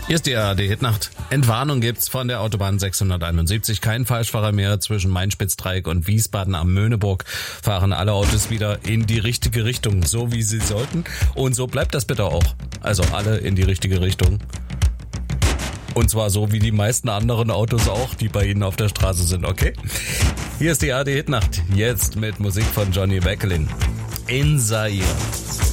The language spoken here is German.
Hier ist die ARD-Hitnacht. Entwarnung gibt's von der Autobahn 671. Kein Falschfahrer mehr zwischen Mainspitz-Dreieck und Wiesbaden am Möhneburg. Fahren alle Autos wieder in die richtige Richtung, so wie sie sollten. Und so bleibt das bitte auch. Also alle in die richtige Richtung. Und zwar so wie die meisten anderen Autos auch, die bei Ihnen auf der Straße sind, okay? Hier ist die ARD-Hitnacht. Jetzt mit Musik von Johnny Beckelin. In Zaire.